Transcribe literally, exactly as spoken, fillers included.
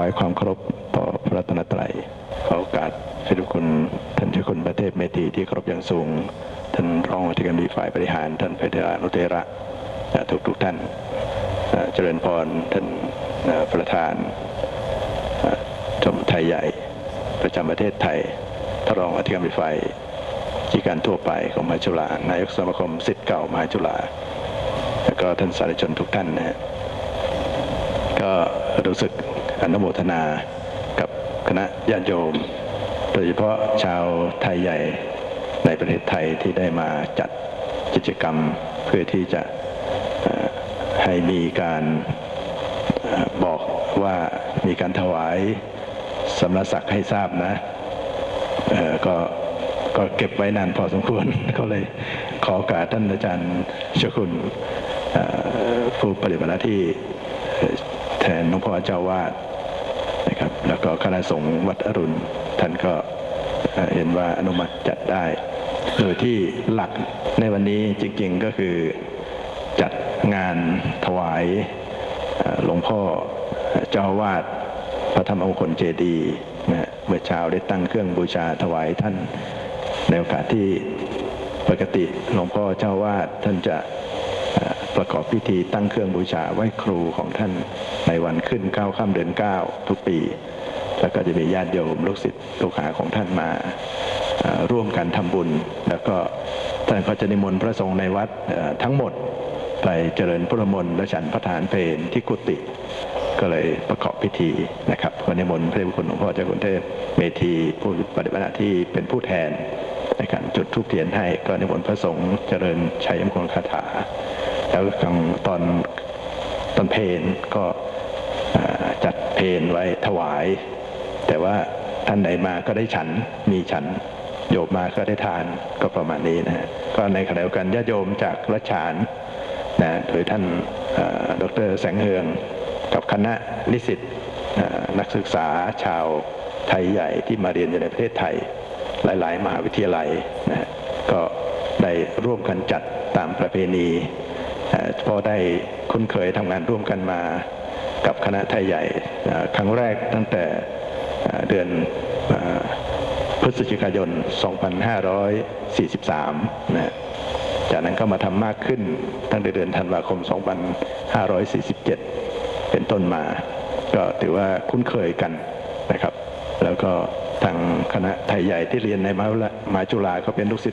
ายความเคารพต่อพระรัตนตรัยขอโอกาสให้ทุกคนท่านเจ้าคุณประเทศเมธีที่เคารพอย่างสูงท่านรองอธิการบดีฝ่ายบริหารท่านเพทรานุเทระทุกทุกท่านเจริญพรท่านประธานชมไทยใหญ่ประจำประเทศไทยท่านรองอธิการบดีฝ่ายกิจการทั่วไปของมหาจุฬานายกสมาคมศิษย์เก่ามหาจุฬาแล้วก็ท่านสาธุชนทุกท่านนะฮะก็รู้สึกอนุโมทนากับคณะญาติโยมโดยเฉพาะชาวไทยใหญ่ในประเทศไทยที่ได้มาจัดกิจกรรมเพื่อที่จะให้มีการบอกว่ามีการถวายสมณศักดิ์ให้ทราบนะก็ก็เก็บไว้นานพอสมควรก็เลยขอโอกาสท่านอาจารย์เจ้าคุณผู้ปฏิบัติหน้าที่แทนหลวงพ่อเจ้าวาดนะครับแล้วก็คณะสงฆ์วัดอรุณท่านก็เห็นว่าอนุมัติจัดได้โดยที่หลักในวันนี้จริงๆก็คือจัดงานถวายหลวงพ่อเจ้าวาดพระธรรมมงคลเจดีย์นะเมื่อเช้าได้ตั้งเครื่องบูชาถวายท่านในโอกาสที่ปกติหลวงพ่อเจ้าวาดท่านจะประกอบพิธีตั้งเครื่องบูชาไหว้ครูของท่านในวันขึ้นเก้าค่ำเดือนเก้าทุกปีแล้วก็จะมีญาติโยมลูกศิษย์ลูกหาของท่านมาร่วมกันทำบุญแล้วก็ท่านก็จะนิมนต์พระสงฆ์ในวัดทั้งหมดไปเจริญพุทธมนต์และฉันพระทานเพลที่กุฏิก็เลยประกอบพิธีนะครับก็นิมนต์พระเดชพระคุณหลวงพ่อเจ้ากรุงเทพเมธีผู้ปฏิบัติหน้าที่เป็นผู้แทนในการจุดธูปเทียนให้ก็นิมนต์พระสงฆ์เจริญชัยมงคลคาถาแล้วตอนตอนตอนเพลก็จัดเพลไว้ถวายแต่ว่าท่านไหนมาก็ได้ฉันมีฉันโยมมาก็ได้ทานก็ประมาณนี้นะฮะก็ในขณะเดียวกันญาติโยมจากรัชฉานนะโดยท่านดร.แสงเฮืองกับคณะนิสิตนักศึกษาชาวไทยใหญ่ที่มาเรียนอยู่ในประเทศไทยหลายๆมหาวิทยาลัยนะก็ได้ร่วมกันจัดตามประเพณีพอได้คุ้นเคยทำงานร่วมกันมากับคณะไทยใหญ่ครั้งแรกตั้งแต่เดือนพฤศจิกายน สองพันห้าร้อยสี่สิบสาม นะจากนั้นก็มาทำมากขึ้นตั้งแต่เดือนธันวาคม สองพันห้าร้อยสี่สิบเจ็ด เป็นต้นมาก็ถือว่าคุ้นเคยกันนะครับแล้วก็ทางคณะไทยใหญ่ที่เรียนในมหาจุฬาเขาเป็นลูกศิษย์